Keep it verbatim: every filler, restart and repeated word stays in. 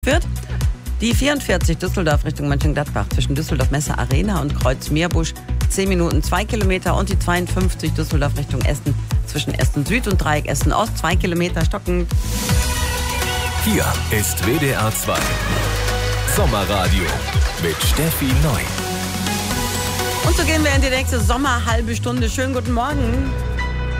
Wird die vierundvierzig Düsseldorf Richtung Mönchengladbach zwischen Düsseldorf Messe Arena und Kreuz Meerbusch zehn Minuten zwei Kilometer und die zweiundfünfzig Düsseldorf Richtung Essen zwischen Essen Süd und Dreieck Essen Ost zwei Kilometer stockend. Hier ist W D R zwei Sommerradio mit Steffi Neu. Und so gehen wir in die nächste Sommerhalbe Stunde. Schönen guten Morgen.